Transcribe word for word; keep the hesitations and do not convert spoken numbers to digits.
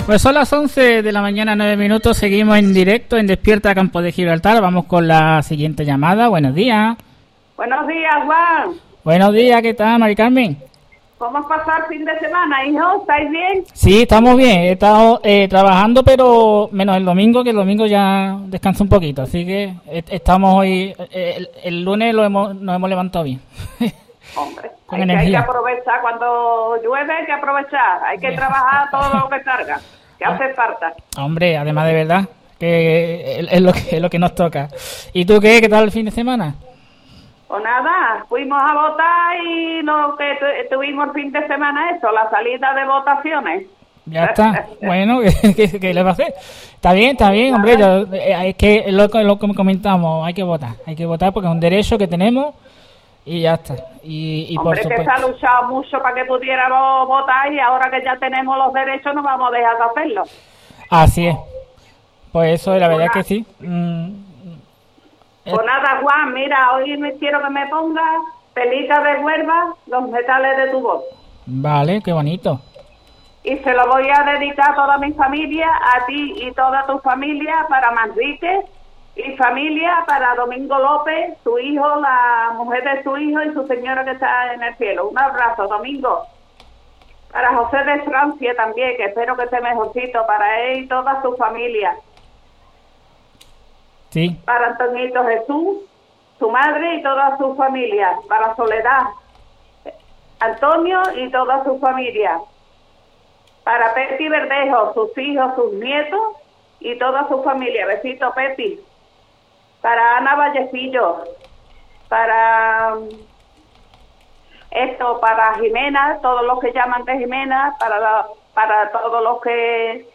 Pues son las once de la mañana, nueve minutos. Seguimos en directo en Despierta Campo de Gibraltar. Vamos con la siguiente llamada. Buenos días. Buenos días, Juan. Buenos días, ¿qué tal, Mari Carmen? ¿Cómo has pasado el fin de semana, hijo? ¿Estáis bien? Sí, estamos bien. He estado eh, trabajando, pero menos el domingo, que el domingo ya descanso un poquito. Así que est- estamos hoy... eh, el, el lunes lo hemos, nos hemos levantado bien. Hombre, Con hay que, hay que energía. aprovechar. Cuando llueve hay que aprovechar. Hay que trabajar todo lo que salga, que hace falta. Hombre, además de verdad, que es, es lo que es lo que nos toca. ¿Y tú qué? ¿Qué tal el fin de semana? Pues nada, fuimos a votar y lo que tu- tuvimos el fin de semana eso, la salida de votaciones. Ya está. Bueno, ¿qué, qué, qué le va a hacer? Está bien, está bien, hombre. Yo, eh, es que es lo, que- lo que comentamos, hay que votar. Hay que votar porque es un derecho que tenemos y ya está. Y, y por Hombre, que se supuesto. ha luchado mucho para que pudiéramos votar y ahora que ya tenemos los derechos no vamos a dejar de hacerlo. Así es. Pues eso, la verdad es que sí. Mm, Pues nada, Juan, mira, hoy me quiero que me pongas Pelita de Huelva, los metales de tu voz. vale, qué bonito. Y se lo voy a dedicar a toda mi familia, a ti y toda tu familia, para Manrique y familia, para Domingo López, su hijo, la mujer de su hijo y su señora que está en el cielo. Un abrazo, Domingo. Para José de Francia también, que espero que esté mejorcito, para él y toda su familia. Sí. Para Antonito Jesús, su madre y toda su familia. Para Soledad, Antonio y toda su familia. Para Peti Verdejo, sus hijos, sus nietos y toda su familia. Besito, Peti. Para Ana Vallecillo. Para esto, para Jimena, todos los que llaman de Jimena. Para, la- para todos los que